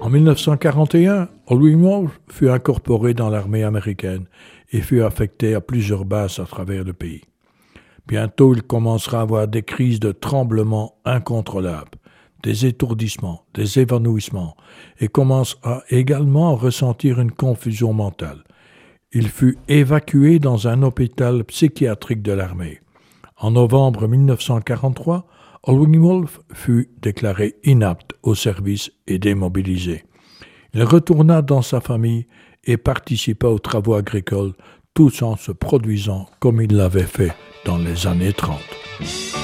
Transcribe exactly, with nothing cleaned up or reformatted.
En mille neuf cent quarante et un, Hallward Wolf fut incorporé dans l'armée américaine et fut affecté à plusieurs bases à travers le pays. Bientôt, il commencera à avoir des crises de tremblements incontrôlables, des étourdissements, des évanouissements, et commence à également à ressentir une confusion mentale. Il fut évacué dans un hôpital psychiatrique de l'armée. En novembre mille neuf cent quarante-trois, Hallward Wolf fut déclaré inapte au service et démobilisé. Il retourna dans sa famille et participa aux travaux agricoles, tout en se produisant comme il l'avait fait dans les années trente.